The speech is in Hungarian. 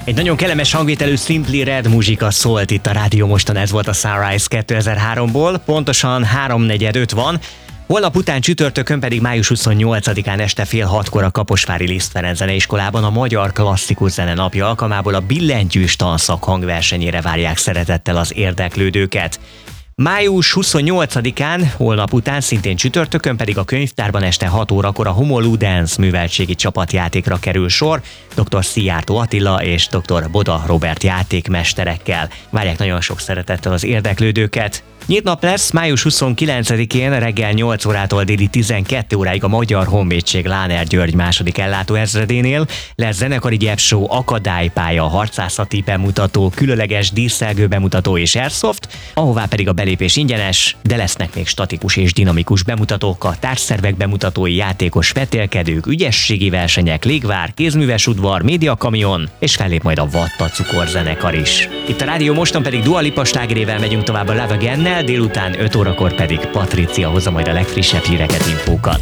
Egy nagyon kellemes hangvételű Simply Red muzsika szólt itt a Rádió Moston, ez volt a Sunrise 2003-ból, pontosan 3:45 van. Holnap után csütörtökön pedig május 28-án este fél 6-kor a Kaposvári Liszt Ferenc Zeneiskolában a Magyar Klasszikus Zene Napja alkalmából a billentyűs tanszak hangversenyére várják szeretettel az érdeklődőket. Május 28-án, holnap után, szintén csütörtökön pedig a könyvtárban este 6 órakor a Homo Ludens műveltségi csapatjátékra kerül sor, dr. Szijjártó Attila és dr. Boda Robert játékmesterekkel. Várják nagyon sok szeretettel az érdeklődőket. Nyílt nap lesz május 29-én reggel 8 órától déli 12 óráig a Magyar Honvédség Láner György második ellátóezredénél. Lesz zenekari gyepshow, akadálypálya, harcászati bemutató, különleges díszelgő bemutató és airsoft, ahová pedig a belépés ingyenes, de lesznek még statikus és dinamikus bemutatók, a társszervek bemutatói, játékos vetélkedők, ügyességi versenyek, légvár, kézműves udvar, médiakamion, és fellép majd a Vatta cukorzenekar is. Itt a Rádió Moston pedig Dua Lipa slágerével megyünk tovább a Love Again-nel, délután 5 órakor pedig Patricia hozza majd a legfrissebb híreket, infókat.